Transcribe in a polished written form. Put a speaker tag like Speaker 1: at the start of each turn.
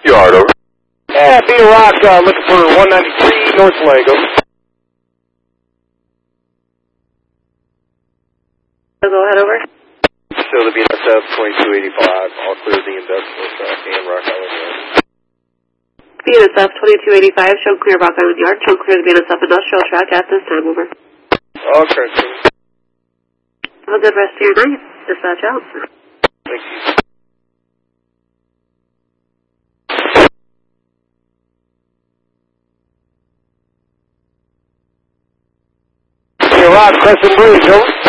Speaker 1: Yard, over.
Speaker 2: Yeah, Beetle Rock, looking for 193 North Lego.
Speaker 3: Go ahead, over.
Speaker 1: Still the BNSF 2285, all clear the industrial stuff and Rock Island Yard.
Speaker 3: BNSF 2285, show clear Rock Island Yard, show clear the BNSF industrial track at this time, over.
Speaker 1: All correct, sir.
Speaker 3: Have a good rest of your night. Dispatch out.
Speaker 1: Thank you.
Speaker 2: Beetle Rock, Crescent Bridge, over.